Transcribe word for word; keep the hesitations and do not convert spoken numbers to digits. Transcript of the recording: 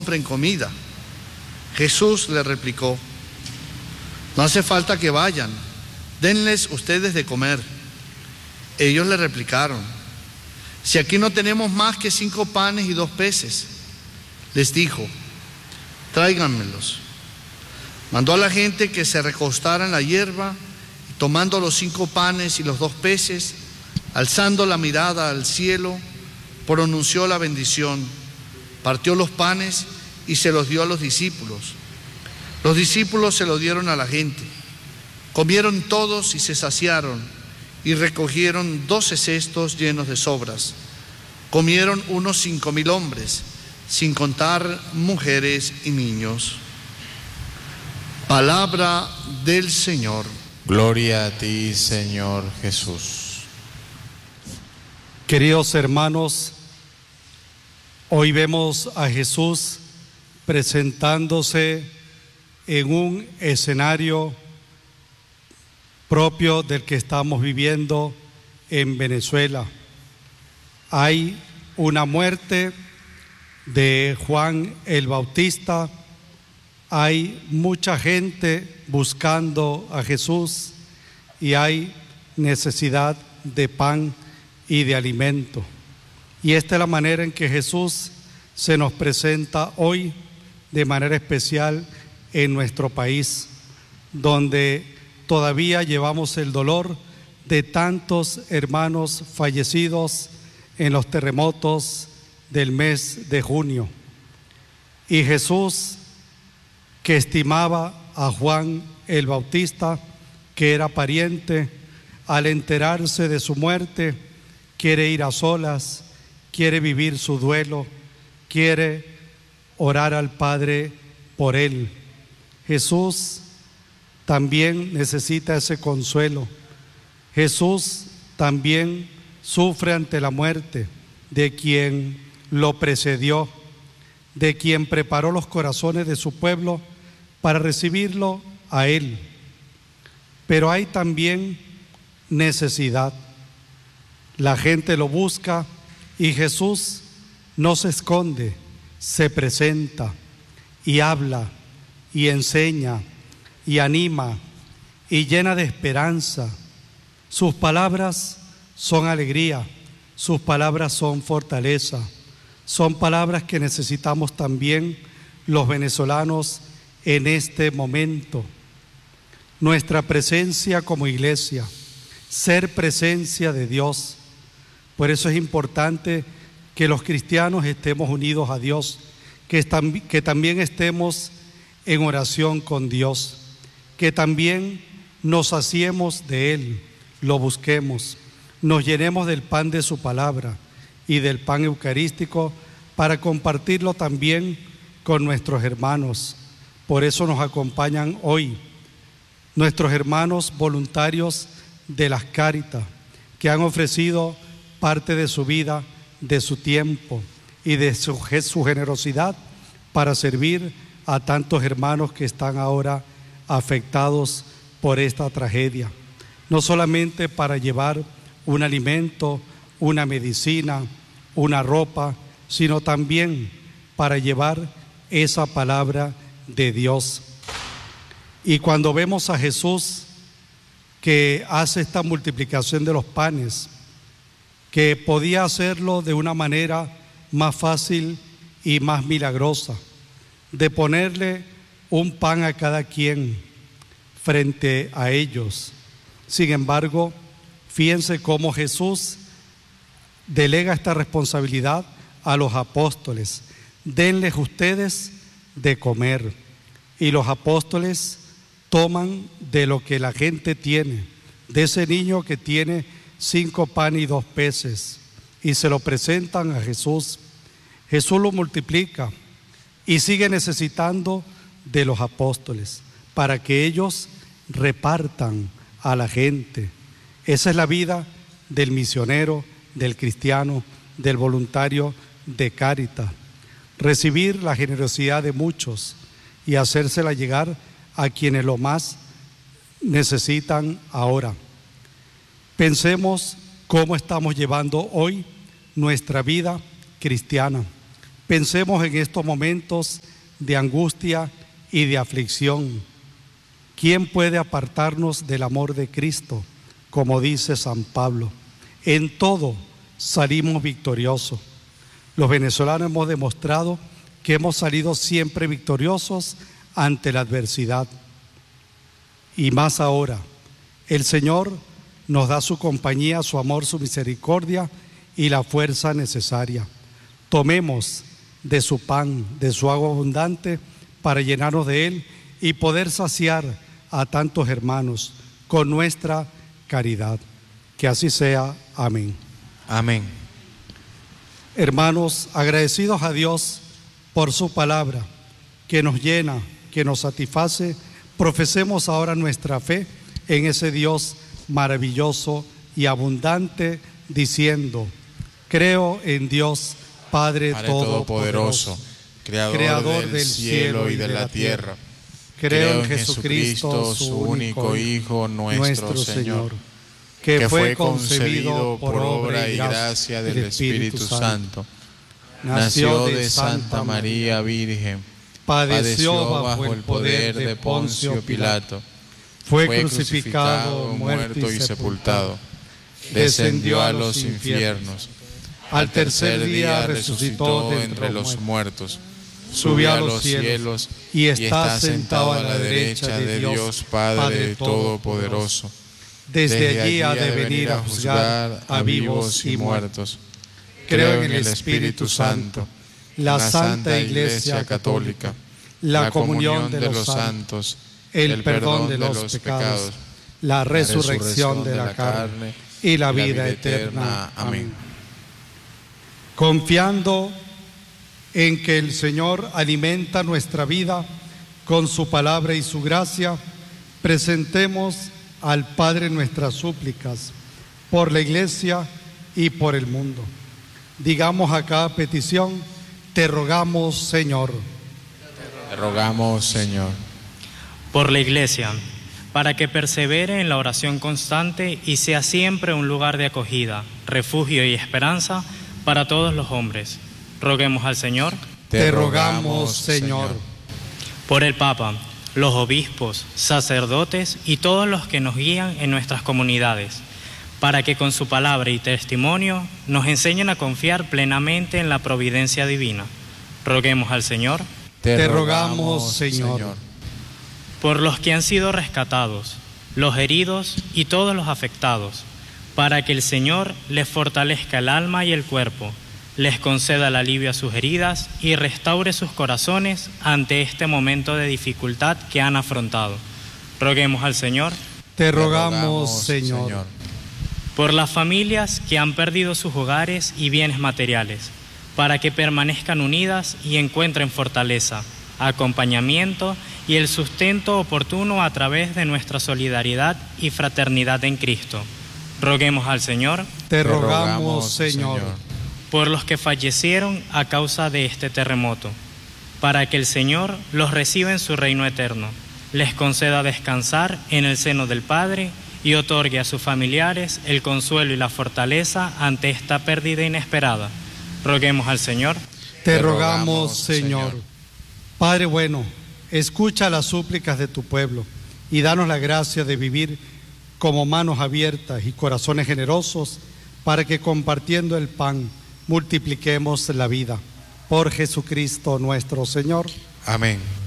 compren comida. Jesús le replicó: no hace falta que vayan, denles ustedes de comer. Ellos le replicaron: si aquí no tenemos más que cinco panes y dos peces. Les dijo: tráiganmelos. Mandó a la gente que se recostara en la hierba y, tomando los cinco panes y los dos peces, alzando la mirada al cielo, pronunció la bendición, partió los panes y se los dio a los discípulos. Los discípulos se lo dieron a la gente. Comieron todos y se saciaron, y recogieron doce cestos llenos de sobras. Comieron unos cinco mil hombres, sin contar mujeres y niños. Palabra del Señor. Gloria a ti, Señor Jesús. Queridos hermanos, hoy vemos a Jesús presentándose en un escenario propio del que estamos viviendo en Venezuela. Hay una muerte de Juan el Bautista, hay mucha gente buscando a Jesús y hay necesidad de pan y de alimento. Y esta es la manera en que Jesús se nos presenta hoy de manera especial en nuestro país, donde todavía llevamos el dolor de tantos hermanos fallecidos en los terremotos del mes de junio. Y Jesús, que estimaba a Juan el Bautista, que era pariente, al enterarse de su muerte, quiere ir a solas, quiere vivir su duelo, quiere orar al Padre por él. Jesús también necesita ese consuelo. Jesús también sufre ante la muerte de quien lo precedió, de quien preparó los corazones de su pueblo para recibirlo a él. Pero hay también necesidad. La gente lo busca y Jesús no se esconde, se presenta y habla y enseña y anima y llena de esperanza. Sus palabras son alegría, sus palabras son fortaleza, son palabras que necesitamos también los venezolanos en este momento. Nuestra presencia como iglesia, ser presencia de Dios. Por eso es importante que los cristianos estemos unidos a Dios, que, tam- que también estemos en oración con Dios, que también nos saciemos de Él, lo busquemos, nos llenemos del pan de su palabra y del pan eucarístico para compartirlo también con nuestros hermanos. Por eso nos acompañan hoy nuestros hermanos voluntarios de las Cáritas, que han ofrecido parte de su vida, de su tiempo y de su, su generosidad para servir a tantos hermanos que están ahora afectados por esta tragedia. No solamente para llevar un alimento, una medicina, una ropa, sino también para llevar esa palabra de Dios. Y cuando vemos a Jesús que hace esta multiplicación de los panes, que podía hacerlo de una manera más fácil y más milagrosa, de ponerle un pan a cada quien frente a ellos. Sin embargo, fíjense cómo Jesús delega esta responsabilidad a los apóstoles. Denles ustedes de comer. Y los apóstoles toman de lo que la gente tiene, de ese niño que tiene cinco panes y dos peces, y se lo presentan a Jesús. Jesús lo multiplica y sigue necesitando de los apóstoles para que ellos repartan a la gente. Esa es la vida del misionero, del cristiano, del voluntario de Cáritas. Recibir la generosidad de muchos y hacérsela llegar a quienes lo más necesitan ahora. Pensemos cómo estamos llevando hoy nuestra vida cristiana. Pensemos en estos momentos de angustia y de aflicción. ¿Quién puede apartarnos del amor de Cristo? Como dice San Pablo, en todo salimos victoriosos. Los venezolanos hemos demostrado que hemos salido siempre victoriosos ante la adversidad. Y más ahora, el Señor nos da su compañía, su amor, su misericordia y la fuerza necesaria. Tomemos de su pan, de su agua abundante, para llenarnos de él y poder saciar a tantos hermanos con nuestra caridad. Que así sea. Amén. Amén. Hermanos, agradecidos a Dios por su palabra, que nos llena, que nos satisface, profesemos ahora nuestra fe en ese Dios maravilloso y abundante, diciendo: creo en Dios, Padre, Padre Todopoderoso, Creador, Creador del, del cielo y de la tierra. Creo en Jesucristo, su único Hijo, nuestro Señor, que, que fue concebido por obra y gracia del Espíritu Santo. Nació de Santa María Virgen, padeció bajo el poder de Poncio Pilato, fue crucificado, muerto y sepultado, descendió a los infiernos, al tercer día resucitó de entre los muertos, subió a los cielos y está sentado a la derecha de Dios Padre Todopoderoso. Desde allí ha de venir a juzgar a vivos y muertos. Creo en el Espíritu Santo, la Santa Iglesia Católica, la comunión de los santos, el perdón de los pecados, la resurrección de la carne y la vida eterna. Amén. Confiando en que el Señor alimenta nuestra vida con su palabra y su gracia, presentemos al Padre nuestras súplicas por la Iglesia y por el mundo. Digamos a cada petición: te rogamos, Señor. Te rogamos, Señor. Por la Iglesia, para que persevere en la oración constante y sea siempre un lugar de acogida, refugio y esperanza para todos los hombres. Roguemos al Señor. Te rogamos, Señor. Por el Papa, los obispos, sacerdotes y todos los que nos guían en nuestras comunidades, para que con su palabra y testimonio nos enseñen a confiar plenamente en la providencia divina. Roguemos al Señor. Te, Te rogamos, Señor. Señor. Por los que han sido rescatados, los heridos y todos los afectados, para que el Señor les fortalezca el alma y el cuerpo, les conceda el alivio a sus heridas y restaure sus corazones ante este momento de dificultad que han afrontado. Roguemos al Señor. Te rogamos, Señor. Señor. Por las familias que han perdido sus hogares y bienes materiales, para que permanezcan unidas y encuentren fortaleza, acompañamiento y el sustento oportuno a través de nuestra solidaridad y fraternidad en Cristo. Roguemos al Señor. Te rogamos, Señor. Por los que fallecieron a causa de este terremoto, para que el Señor los reciba en su reino eterno, les conceda descansar en el seno del Padre y otorgue a sus familiares el consuelo y la fortaleza ante esta pérdida inesperada. Roguemos al Señor. Te rogamos, Señor. Padre bueno, escucha las súplicas de tu pueblo y danos la gracia de vivir como manos abiertas y corazones generosos, para que compartiendo el pan multipliquemos la vida. Por Jesucristo nuestro Señor. Amén.